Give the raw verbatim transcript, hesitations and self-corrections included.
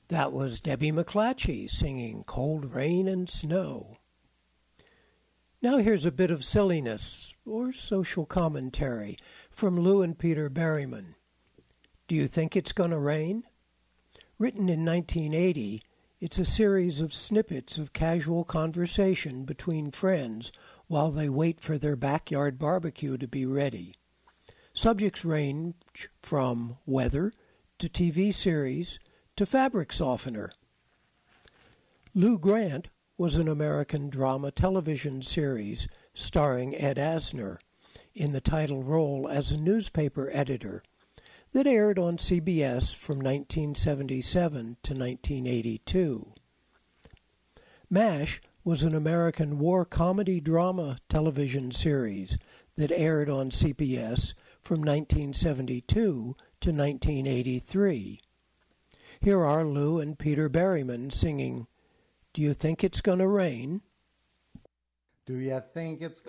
That was Debbie McClatchy singing Cold Rain and Snow. Now here's a bit of silliness or social commentary from Lou and Peter Berryman. Do you think it's gonna rain? Written in nineteen eighty, it's a series of snippets of casual conversation between friends while they wait for their backyard barbecue to be ready. Subjects range from weather to T V series to fabric softener. Lou Grant was an American drama television series starring Ed Asner in the title role as a newspaper editor that aired on C B S from nineteen seventy-seven to nineteen eighty-two. MASH was an American war comedy drama television series that aired on C B S from nineteen seventy-two to nineteen eighty-three. Here are Lou and Peter Berryman singing, Do You Think It's Gonna Rain? Do you think it's